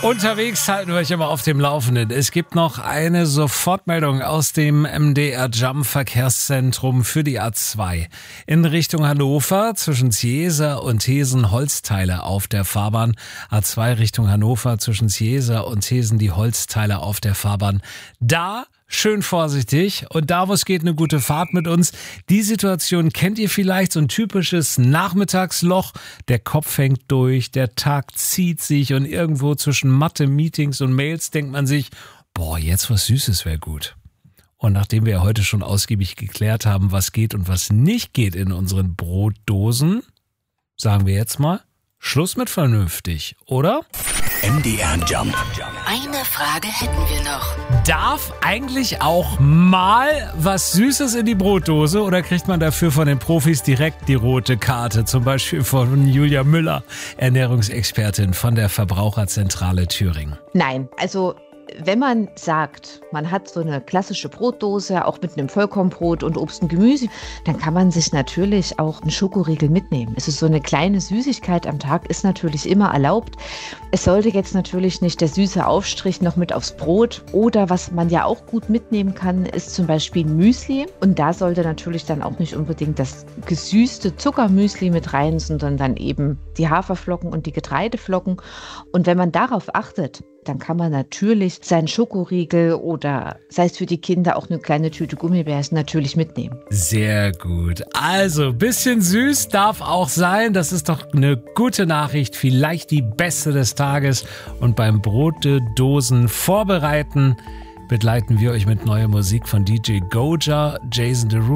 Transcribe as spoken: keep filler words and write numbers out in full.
Unterwegs halten wir euch immer auf dem Laufenden. Es gibt noch eine Sofortmeldung aus dem M D R-Jump-Verkehrszentrum für die A zwei. In Richtung Hannover zwischen Ziesa und Thesen Holzteile auf der Fahrbahn. A zwei Richtung Hannover zwischen Ziesa und Thesen die Holzteile auf der Fahrbahn. Da schön vorsichtig und da, wo es geht, eine gute Fahrt mit uns. Die Situation kennt ihr vielleicht, so ein typisches Nachmittagsloch. Der Kopf hängt durch, der Tag zieht sich und irgendwo zwischen Mathe, Meetings und Mails denkt man sich, boah, jetzt was Süßes wäre gut. Und nachdem wir heute schon ausgiebig geklärt haben, was geht und was nicht geht in unseren Brotdosen, sagen wir jetzt mal, Schluss mit vernünftig, oder? M D R Jump. Eine Frage hätten wir noch. Darf eigentlich auch mal was Süßes in die Brotdose oder kriegt man dafür von den Profis direkt die rote Karte? Zum Beispiel von Julia Müller, Ernährungsexpertin von der Verbraucherzentrale Thüringen. Nein, also wenn man sagt, man hat so eine klassische Brotdose, auch mit einem Vollkornbrot und Obst und Gemüse, dann kann man sich natürlich auch einen Schokoriegel mitnehmen. Es ist so eine kleine Süßigkeit am Tag, ist natürlich immer erlaubt. Es sollte jetzt natürlich nicht der süße Aufstrich noch mit aufs Brot oder was man ja auch gut mitnehmen kann, ist zum Beispiel ein Müsli. Und da sollte natürlich dann auch nicht unbedingt das gesüßte Zuckermüsli mit rein, sondern dann eben die Haferflocken und die Getreideflocken. Und wenn man darauf achtet, dann kann man natürlich seinen Schokoriegel oder sei es für die Kinder auch eine kleine Tüte Gummibärchen natürlich mitnehmen. Sehr gut. Also, bisschen süß darf auch sein. Das ist doch eine gute Nachricht. Vielleicht die beste des Tages. Und beim Brotdosen vorbereiten begleiten wir euch mit neuer Musik von D J Goja, Jason Derulo.